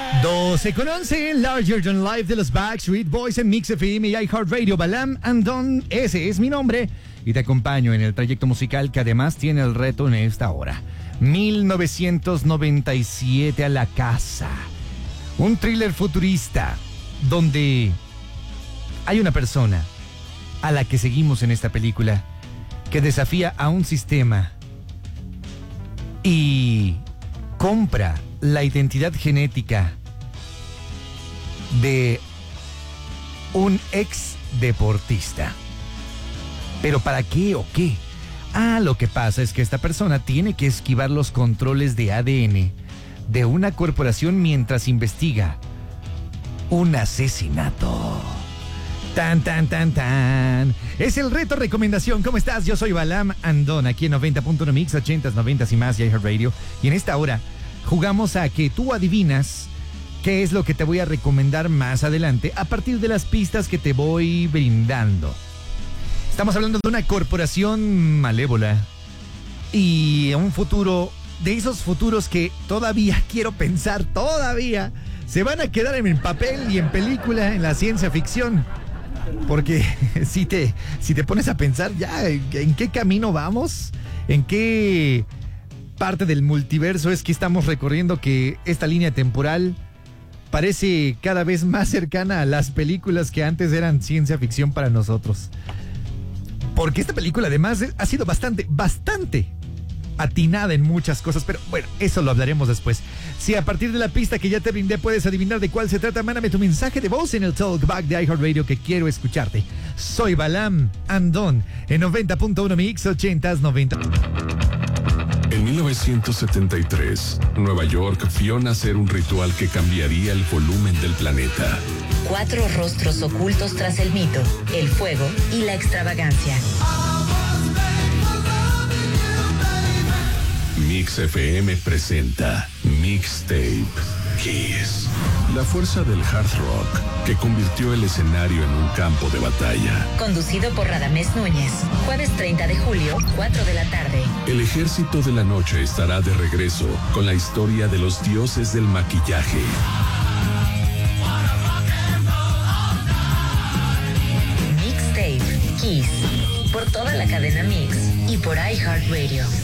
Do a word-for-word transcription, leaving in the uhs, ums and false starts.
doce con once, Larger Than Life de los Backstreet Boys en Mix F M y iHeartRadio. Balam Andon, ese es mi nombre. Y te acompaño en el trayecto musical que además tiene el reto en esta hora. mil novecientos noventa y siete, A la casa. Un thriller futurista donde hay una persona a la que seguimos en esta película que desafía a un sistema y compra la identidad genética de un ex deportista. ¿Pero para qué o qué? Ah, lo que pasa es que esta persona tiene que esquivar los controles de A D N de una corporación mientras investiga un asesinato. Tan, tan, tan, tan. Es el reto recomendación. ¿Cómo estás? Yo soy Balam Andón, aquí en noventa punto uno Mix, ochentas, noventas y más y iHeartRadio. Y en esta hora jugamos a que tú adivinas qué es lo que te voy a recomendar más adelante a partir de las pistas que te voy brindando. Estamos hablando de una corporación malévola y un futuro, de esos futuros que todavía quiero pensar, todavía se van a quedar en papel y en película, en la ciencia ficción. Porque si te, si te pones a pensar ya en qué camino vamos, en qué parte del multiverso es que estamos recorriendo, que esta línea temporal parece cada vez más cercana a las películas que antes eran ciencia ficción para nosotros. Porque esta película además ha sido bastante, bastante atinada en muchas cosas, pero bueno, eso lo hablaremos después. Si a partir de la pista que ya te brindé puedes adivinar de cuál se trata, mándame tu mensaje de voz en el Talkback de iHeartRadio, que quiero escucharte. Soy Balam Andón en noventa punto uno Mix, ochentas, noventa. En mil novecientos setenta y tres, Nueva York vio nacer un ritual que cambiaría el volumen del planeta. Cuatro rostros ocultos tras el mito, el fuego y la extravagancia. Mix F M presenta Mixtape Kiss. La fuerza del hard rock que convirtió el escenario en un campo de batalla. Conducido por Radamés Núñez. Jueves treinta de julio, cuatro de la tarde. El ejército de la noche estará de regreso con la historia de los dioses del maquillaje. Mixtape Kiss. Por toda la cadena Mix y por iHeartRadio.